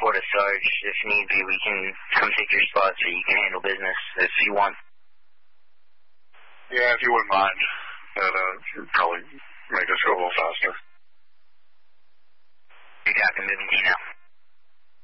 Florida Sarge. If need be, we can come take your spot so you can handle business if you want. Yeah, if you wouldn't mind, that would probably make us go a little faster. You're talking moving to you now.